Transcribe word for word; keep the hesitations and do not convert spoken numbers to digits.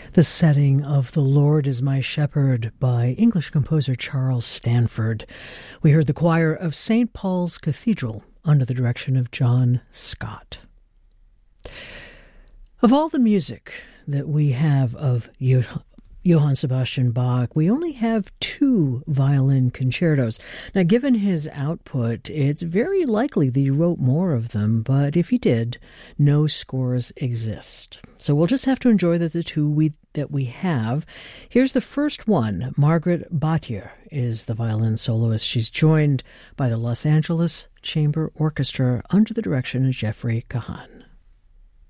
The setting of The Lord is My Shepherd by English composer Charles Stanford. We heard the choir of Saint Paul's Cathedral under the direction of John Scott. Of all the music that we have of Johann Sebastian Bach, we only have two violin concertos. Now, given his output, it's very likely that he wrote more of them, but if he did, no scores exist. So we'll just have to enjoy that the two we that we have. Here's the first one. Margaret Batjer is the violin soloist. She's joined by the Los Angeles Chamber Orchestra under the direction of Jeffrey Kahan.